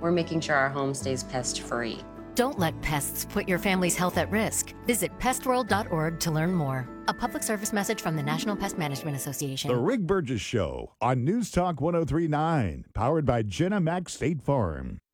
we're making sure our home stays pest-free. Don't let pests put your family's health at risk. Visit pestworld.org to learn more. A public service message from the National Pest Management Association. The Rick Burgess Show on News Talk 1039, powered by Jenna Mac State Farm.